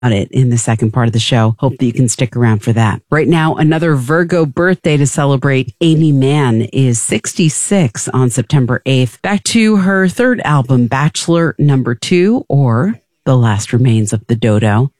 it in the second part of the show. Hope that you can stick around for that. Right now, another Virgo birthday to celebrate. Amy Mann is 66 on September 8th. Back to her third album, Bachelor Number 2, or The Last Remains of the Dodo.